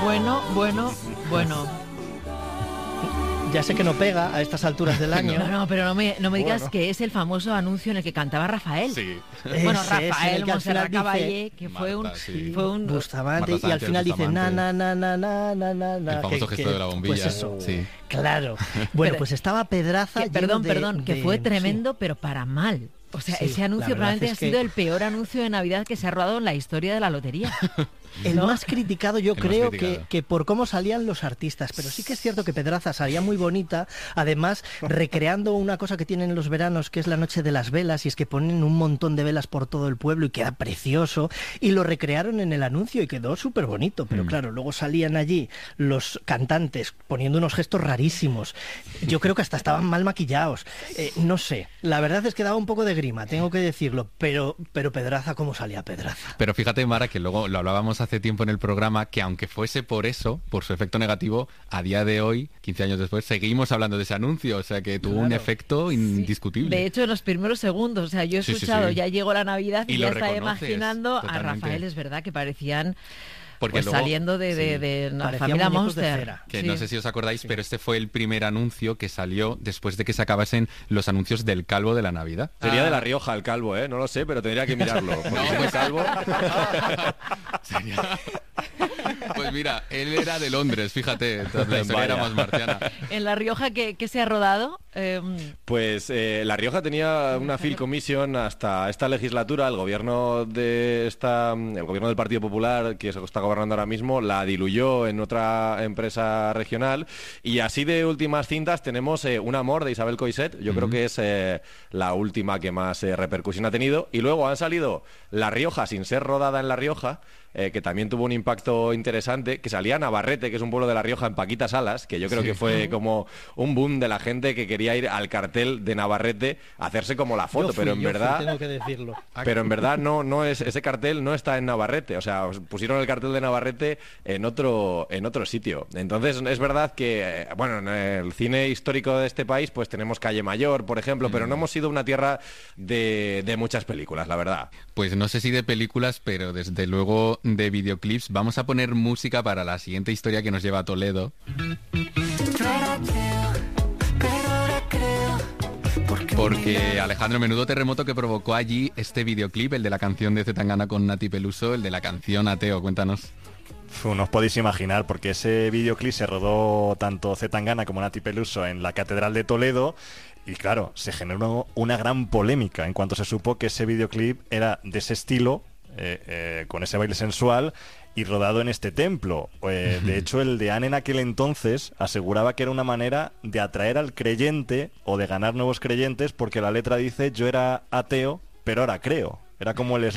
Bueno. Ya sé que no pega a estas alturas del año. No, pero no me digas que es el famoso anuncio en el que cantaba Rafael. Sí. Bueno, Ese, Rafael que al Montserrat final Caballé, dice, que fue Marta, un Bustamante, Marta y al Sánchez, final dice Bustamante. na. El famoso gesto de la bombilla. Pues eso, sí. claro. Bueno, Pero- pues estaba Pedraza. Perdón, que fue tremendo, sí. pero para mal. O sea, Sí, ese anuncio la verdad probablemente es ha que- sido el peor anuncio de Navidad que se ha rodado en la historia de la lotería. El más criticado yo El más creo criticado. que por cómo salían los artistas, pero sí que es cierto que Pedraza salía muy bonita, además recreando una cosa que tienen los veranos, que es la noche de las velas, y es que ponen un montón de velas por todo el pueblo y queda precioso, y lo recrearon en el anuncio y quedó súper bonito, pero claro, luego salían allí los cantantes poniendo unos gestos rarísimos, yo creo que hasta estaban mal maquillados, no sé, la verdad es que daba un poco de grima, tengo que decirlo, pero Pedraza, ¿cómo salía Pedraza? Pero fíjate, Mara, que luego lo hablábamos hace tiempo en el programa, que aunque fuese por eso, por su efecto negativo, a día de hoy, 15 años después, seguimos hablando de ese anuncio, o sea que tuvo un efecto indiscutible. De hecho, en los primeros segundos, o sea, yo he Sí, sí, escuchado, sí. ya llegó la Navidad y Y ya lo estaba reconoces, imaginando totalmente. a Rafael, es verdad, que parecían Porque pues luego- saliendo de la Parecían familia muñecos de Monster. cera. Que Sí. no sé si os acordáis, pero este fue el primer anuncio que salió después de que se acabasen los anuncios del Calvo de la Navidad. Sería de La Rioja el calvo, ¿eh? No lo sé, pero tendría que mirarlo. Porque No, si pues- es calvo. Pues mira, él era de Londres, fíjate, la historia era Vaya. más marciana. En La Rioja, ¿qué se ha rodado? Pues La Rioja tenía una Film Commission hasta esta legislatura. El gobierno del Partido Popular, que se está gobernando ahora mismo, la diluyó en otra empresa regional. Y así de últimas cintas tenemos Un amor de Isabel Coixet. Yo creo que es la última que más repercusión ha tenido. Y luego han salido La Rioja sin ser rodada en La Rioja, que también tuvo un impacto interesante, que salía Navarrete, que es un pueblo de La Rioja, en Paquita Salas, que yo creo que fue como un boom de la gente que quería ir al cartel de Navarrete a hacerse como la foto, Yo fui, pero en yo fui, verdad... tengo que decirlo. Pero en verdad no es, ese cartel no está en Navarrete, o sea, pusieron el cartel de Navarrete en otro sitio. Entonces es verdad que, bueno, en el cine histórico de este país pues tenemos Calle Mayor, por ejemplo, pero no hemos sido una tierra de muchas películas, la verdad. Pues no sé si de películas, pero desde luego de videoclips. Vamos a poner música para la siguiente historia que nos lleva a Toledo. Porque Alejandro, menudo terremoto que provocó allí este videoclip, el de la canción de Zetangana con Nati Peluso, el de la canción Ateo, cuéntanos. No os podéis imaginar, porque ese videoclip se rodó tanto Zetangana como Nati Peluso en la Catedral de Toledo. Y claro, se generó una gran polémica en cuanto se supo que ese videoclip era de ese estilo, con ese baile sensual y rodado en este templo. De hecho, el deán en aquel entonces aseguraba que era una manera de atraer al creyente o de ganar nuevos creyentes, porque la letra dice: yo era ateo, pero ahora creo. Era como el